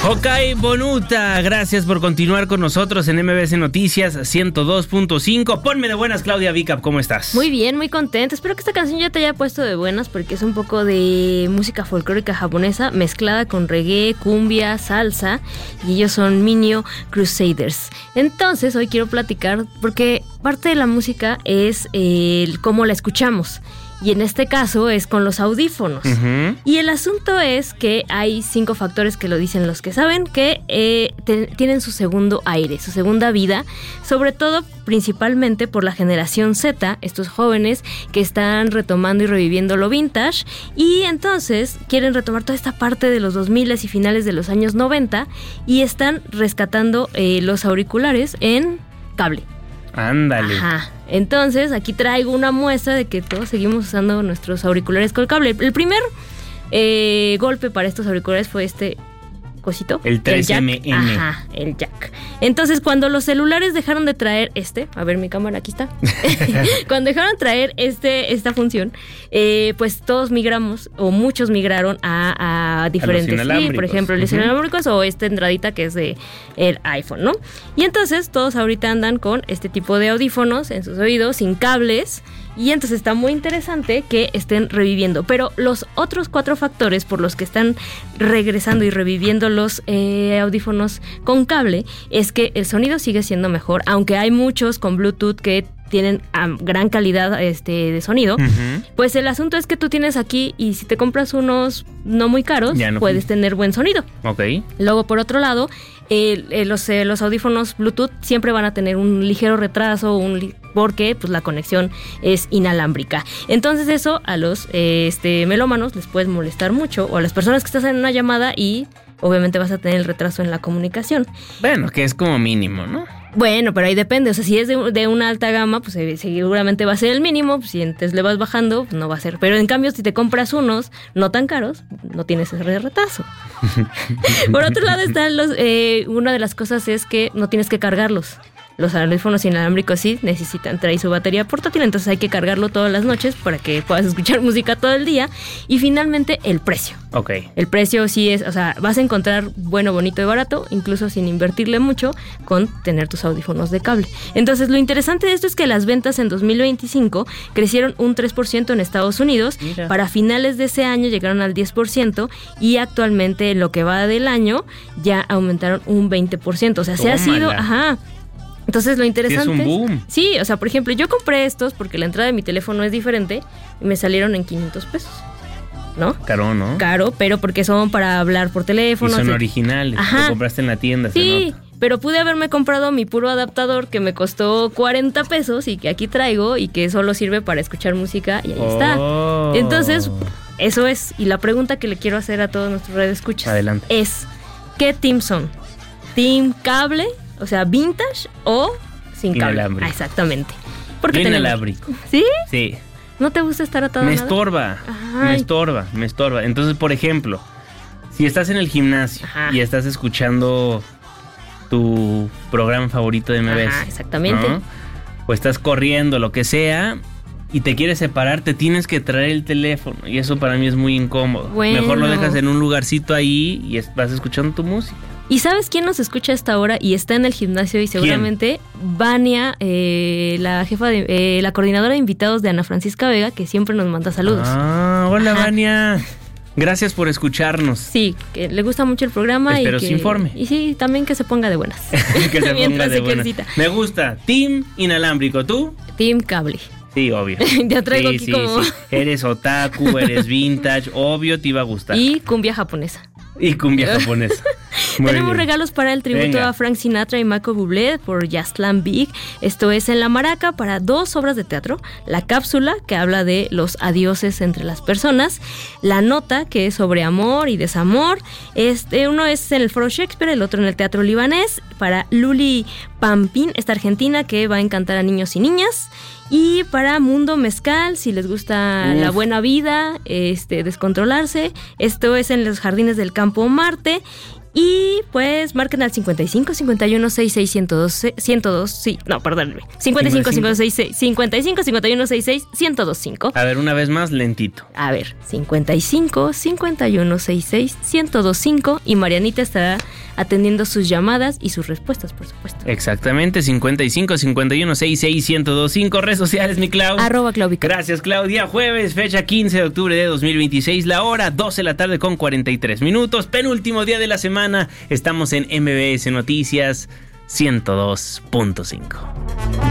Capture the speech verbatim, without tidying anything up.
Ok, Bonuta, gracias por continuar con nosotros en M B S Noticias ciento dos punto cinco. Ponme de buenas, Claudia Vicap, ¿cómo estás? Muy bien, muy contenta. Espero que esta canción ya te haya puesto de buenas porque es un poco de música folclórica japonesa mezclada con reggae, cumbia, salsa, y ellos son Minio Crusaders. Entonces, hoy quiero platicar porque parte de la música es eh, cómo la escuchamos. Y en este caso es con los audífonos. Uh-huh. Y el asunto es que hay cinco factores que lo dicen los que saben, que eh, te, tienen su segundo aire, su segunda vida, sobre todo principalmente por la generación Z, estos jóvenes que están retomando y reviviendo lo vintage, y entonces quieren retomar toda esta parte de los dos mil y finales de los años noventa, y están rescatando eh, los auriculares en cable. Ándale. Ajá. Entonces, aquí traigo una muestra de que todos seguimos usando nuestros auriculares con cable. El primer eh, golpe para estos auriculares fue este cosito. El tres eme eme. Ajá, el jack. Entonces, cuando los celulares dejaron de traer este, a ver mi cámara, aquí está. Cuando dejaron de traer este, esta función, eh, pues todos migramos, o muchos migraron a, a diferentes. A sí, por ejemplo, los uh-huh. inalámbricos o esta entradita que es de el iPhone, ¿no? Y entonces, todos ahorita andan con este tipo de audífonos en sus oídos, sin cables. Y entonces está muy interesante que estén reviviendo. Pero los otros cuatro factores por los que están regresando y reviviendo los eh, audífonos con cable es que el sonido sigue siendo mejor, aunque hay muchos con Bluetooth que tienen um, gran calidad este, de sonido. Uh-huh. Pues el asunto es que tú tienes aquí, y si te compras unos no muy caros, no puedes fui. tener buen sonido. Ok. Luego, por otro lado, eh, eh, los, eh, los audífonos Bluetooth siempre van a tener un ligero retraso, un li- porque pues la conexión es inalámbrica. Entonces eso a los eh, este, melómanos les puede molestar mucho, o a las personas que estás en una llamada y obviamente vas a tener el retraso en la comunicación. Bueno, que es como mínimo, ¿no? Bueno, pero ahí depende, o sea, si es de, de una alta gama, pues seguramente va a ser el mínimo, pues, si entonces le vas bajando, pues no va a ser. Pero en cambio, si te compras unos no tan caros, no tienes ese retraso. Por otro lado, están los, eh, una de las cosas es que no tienes que cargarlos. Los audífonos inalámbricos sí necesitan traer su batería portátil, entonces hay que cargarlo todas las noches para que puedas escuchar música todo el día. Y finalmente, el precio. Ok. El precio sí es, o sea, vas a encontrar bueno, bonito y barato, incluso sin invertirle mucho, con tener tus audífonos de cable. Entonces, lo interesante de esto es que las ventas en dos mil veinticinco crecieron un tres por ciento en Estados Unidos. Mira. Para finales de ese año llegaron al diez por ciento y actualmente, en lo que va del año, ya aumentaron un veinte por ciento. O sea, Tómala. se ha sido, ajá... Entonces lo interesante es un boom. Sí, o sea, por ejemplo, yo compré estos porque la entrada de mi teléfono es diferente y me salieron en quinientos pesos, ¿no? Caro, ¿no? Caro, pero porque son para hablar por teléfono. Y son o sea, originales, ajá. Lo compraste en la tienda. Sí, pero pude haberme comprado mi puro adaptador que me costó cuarenta pesos y que aquí traigo y que solo sirve para escuchar música y ahí oh. está. Entonces, eso es. Y la pregunta que le quiero hacer a todos nuestros radioescuchas Adelante. es, ¿qué team son? ¿Team cable? O sea, vintage o sin cable. Inalámbrico. Ah, exactamente. Porque inalámbrico. ¿Sí? Sí. ¿No te gusta estar atado? Me nada? estorba. Ay. Me estorba, me estorba. Entonces, por ejemplo, si estás en el gimnasio Ajá. y estás escuchando tu programa favorito de M B S. Ajá, exactamente. ¿no? O estás corriendo, lo que sea, y te quieres separar, te tienes que traer el teléfono. Y eso para mí es muy incómodo. Bueno. Mejor lo dejas en un lugarcito ahí y vas escuchando tu música. ¿Y sabes quién nos escucha a esta hora y está en el gimnasio? Y seguramente ¿Quién? Vania, eh, la jefa de eh, la coordinadora de invitados de Ana Francisca Vega, que siempre nos manda saludos. Ah, hola Ajá. Vania. Gracias por escucharnos. Sí, que le gusta mucho el programa. Espero y que, se informe. Y sí, también que se ponga de buenas. que se ponga de buenas. Me gusta. Team inalámbrico, ¿tú? Team cable. Sí, obvio. Ya traigo sí, aquí sí, como... sí. Eres otaku, eres vintage, obvio te iba a gustar. Y cumbia japonesa. Y cumbia japonesa. Tenemos bien. regalos para el tributo Venga. a Frank Sinatra y Michael Bublé por Just Slam Big. Esto es en La Maraca para dos obras de teatro. La cápsula, que habla de los adioses entre las personas. La nota, que es sobre amor y desamor. Este, uno es en el Foro Shakespeare, el otro en el Teatro Libanés. Para Luli Pampín, esta argentina que va a encantar a niños y niñas. Y para Mundo Mezcal, si les gusta Uf. la buena vida, este, descontrolarse. Esto es en los Jardines del Campo Marte. Y pues marquen al cincuenta y cinco, cincuenta y uno, sesenta y seis, ciento dos, ciento dos, sí, no, perdónenme. cincuenta y cinco, cincuenta y seis, cincuenta y cinco, cincuenta y uno, sesenta y seis, ciento dos, cinco. A ver, una vez más, lentito. A ver, cincuenta y cinco, cincuenta y uno, sesenta y seis, ciento dos, cinco. Y Marianita estará atendiendo sus llamadas y sus respuestas, por supuesto. Exactamente, cincuenta y cinco, cincuenta y uno, sesenta y seis, ciento veinticinco, redes sociales, mi Clau. Arroba Claubica. Gracias, Claudia. Jueves, fecha quince de octubre de dos mil veintiséis, la hora doce de la tarde con cuarenta y tres minutos, penúltimo día de la semana. Estamos en M B S Noticias ciento dos punto cinco.